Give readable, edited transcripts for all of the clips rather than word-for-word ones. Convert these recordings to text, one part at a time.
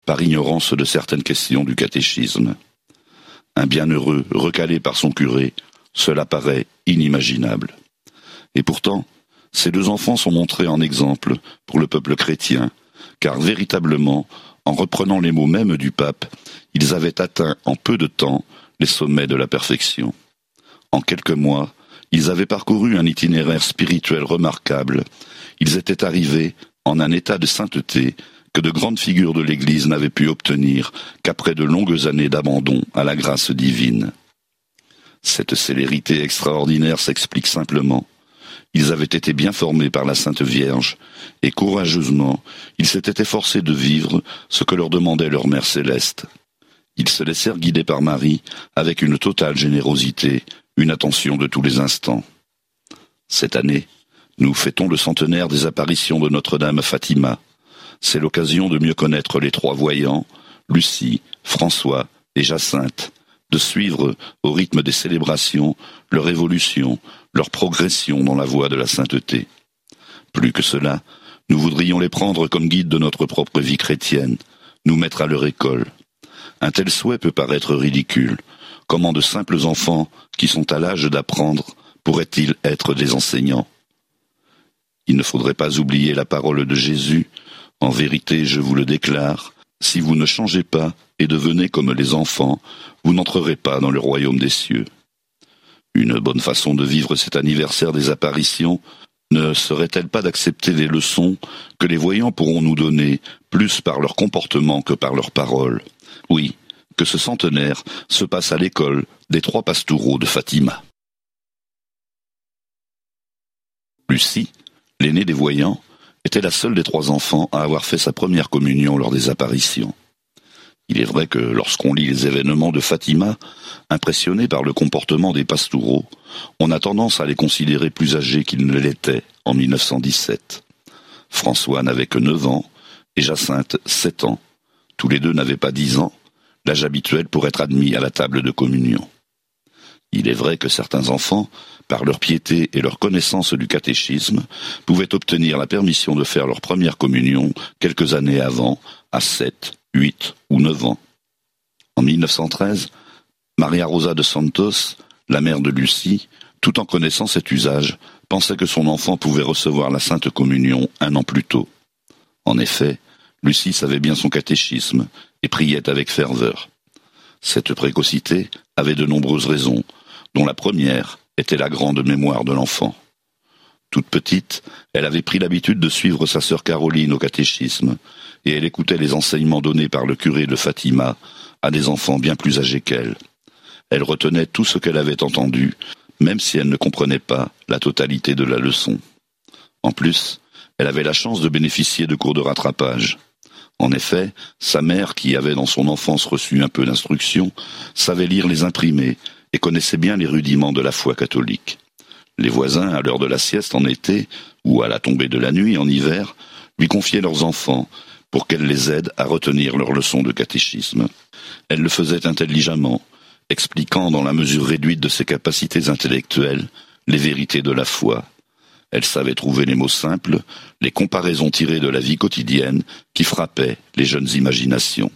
par ignorance de certaines questions du catéchisme. Un bienheureux recalé par son curé, cela paraît inimaginable. Et pourtant, ces deux enfants sont montrés en exemple pour le peuple chrétien, car véritablement, en reprenant les mots mêmes du pape, ils avaient atteint en peu de temps les sommets de la perfection. En quelques mois, ils avaient parcouru un itinéraire spirituel remarquable. Ils étaient arrivés en un état de sainteté que de grandes figures de l'Église n'avaient pu obtenir qu'après de longues années d'abandon à la grâce divine. Cette célérité extraordinaire s'explique simplement. Ils avaient été bien formés par la Sainte Vierge, et courageusement, ils s'étaient efforcés de vivre ce que leur demandait leur Mère Céleste. Ils se laissèrent guider par Marie avec une totale générosité, une attention de tous les instants. Cette année, nous fêtons le centenaire des apparitions de Notre-Dame à Fatima. C'est l'occasion de mieux connaître les trois voyants, Lucie, François et Jacinthe, de suivre, au rythme des célébrations, leur évolution, leur progression dans la voie de la sainteté. Plus que cela, nous voudrions les prendre comme guides de notre propre vie chrétienne, nous mettre à leur école. Un tel souhait peut paraître ridicule. Comment de simples enfants, qui sont à l'âge d'apprendre, pourraient-ils être des enseignants ? Il ne faudrait pas oublier la parole de Jésus. En vérité, je vous le déclare, si vous ne changez pas et devenez comme les enfants, vous n'entrerez pas dans le royaume des cieux. Une bonne façon de vivre cet anniversaire des apparitions ne serait-elle pas d'accepter les leçons que les voyants pourront nous donner, plus par leur comportement que par leurs paroles ? Oui, que ce centenaire se passe à l'école des trois pastoureaux de Fatima. Lucie, l'aînée des voyants, était la seule des trois enfants à avoir fait sa première communion lors des apparitions. Il est vrai que lorsqu'on lit les événements de Fatima, impressionné par le comportement des pastoureaux, on a tendance à les considérer plus âgés qu'ils ne l'étaient en 1917. François n'avait que 9 ans et Jacinthe 7 ans. Tous les deux n'avaient pas 10 ans, l'âge habituel pour être admis à la table de communion. Il est vrai que certains enfants, par leur piété et leur connaissance du catéchisme, pouvaient obtenir la permission de faire leur première communion quelques années avant, à 7, 8 ou 9 ans. En 1913, Maria Rosa de Santos, la mère de Lucie, tout en connaissant cet usage, pensait que son enfant pouvait recevoir la Sainte Communion 1 an plus tôt. En effet, Lucie savait bien son catéchisme et priait avec ferveur. Cette précocité avait de nombreuses raisons, dont la première était la grande mémoire de l'enfant. Toute petite, elle avait pris l'habitude de suivre sa sœur Caroline au catéchisme, et elle écoutait les enseignements donnés par le curé de Fatima à des enfants bien plus âgés qu'elle. Elle retenait tout ce qu'elle avait entendu, même si elle ne comprenait pas la totalité de la leçon. En plus, elle avait la chance de bénéficier de cours de rattrapage. En effet, sa mère, qui avait dans son enfance reçu un peu d'instruction, savait lire les imprimés et connaissait bien les rudiments de la foi catholique. Les voisins, à l'heure de la sieste en été, ou à la tombée de la nuit en hiver, lui confiaient leurs enfants pour qu'elle les aide à retenir leurs leçons de catéchisme. Elle le faisait intelligemment, expliquant dans la mesure réduite de ses capacités intellectuelles les vérités de la foi. Elle savait trouver les mots simples, les comparaisons tirées de la vie quotidienne qui frappaient les jeunes imaginations.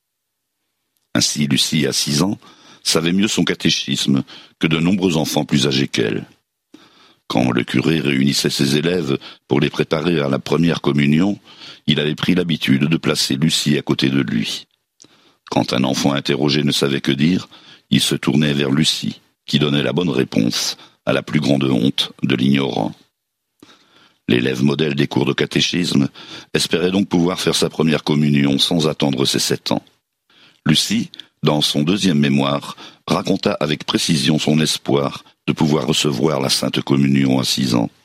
Ainsi, Lucie, à 6 ans, savait mieux son catéchisme que de nombreux enfants plus âgés qu'elle. Quand le curé réunissait ses élèves pour les préparer à la première communion, il avait pris l'habitude de placer Lucie à côté de lui. Quand un enfant interrogé ne savait que dire, il se tournait vers Lucie, qui donnait la bonne réponse à la plus grande honte de l'ignorant. L'élève modèle des cours de catéchisme espérait donc pouvoir faire sa première communion sans attendre ses 7 ans. Lucie, dans son deuxième mémoire, raconta avec précision son espoir de pouvoir recevoir la Sainte Communion à 6 ans.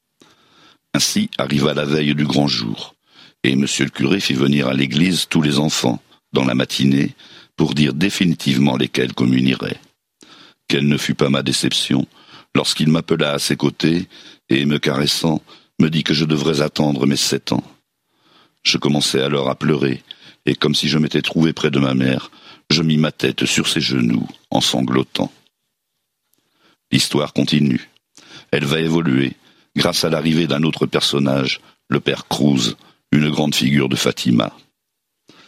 Ainsi arriva la veille du grand jour, et monsieur le curé fit venir à l'église tous les enfants, dans la matinée, pour dire définitivement lesquels communieraient. Quelle ne fut pas ma déception, lorsqu'il m'appela à ses côtés, et me caressant, me dit que je devrais attendre mes 7 ans. Je commençai alors à pleurer, et comme si je m'étais trouvé près de ma mère, je mis ma tête sur ses genoux, en sanglotant. L'histoire continue. Elle va évoluer, grâce à l'arrivée d'un autre personnage, le père Cruz, une grande figure de Fatima.